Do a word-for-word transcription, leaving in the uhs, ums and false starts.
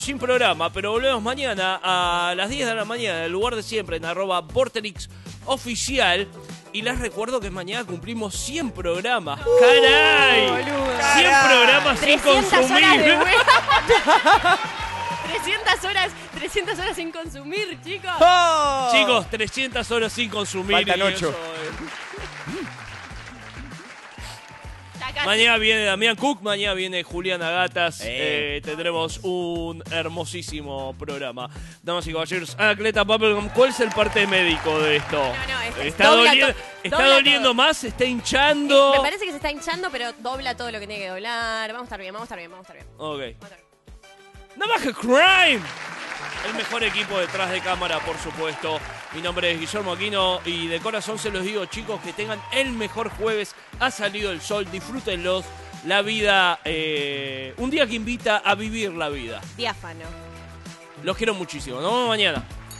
Sin programa, pero volvemos mañana a las diez de la mañana, en el lugar de siempre, en arroba Vorterix Oficial. Y les recuerdo que mañana cumplimos cien programas. Uh, ¡Caray! Boludo. cien programas sin consumir. trescientas horas, trescientas horas sin consumir, chicos. ¡Oh! Chicos, trescientas horas sin consumir. Faltan y ocho. eso es. Mañana viene Damián Cook, mañana viene Juliana Gatas. Eh. Eh, tendremos un hermosísimo programa. Damas y caballeros, Anacleta Bubblegum, ¿cuál es el parte médico de esto? No, no, este ¿Está, dobla doliendo, to- ¿está dobla doliendo todo. más? ¿Se está hinchando? Me parece que se está hinchando, pero dobla todo lo que tiene que doblar. Vamos a estar bien, vamos a estar bien, vamos a estar bien. Ok. Vamos a estar bien. Navaja Crime. El mejor equipo detrás de cámara, por supuesto. Mi nombre es Guillermo Aquino y de corazón se los digo, chicos, que tengan el mejor jueves. Ha salido el sol, disfrútenlos. La vida, eh, un día que invita a vivir la vida. Diáfano. Los quiero muchísimo. Nos vemos mañana.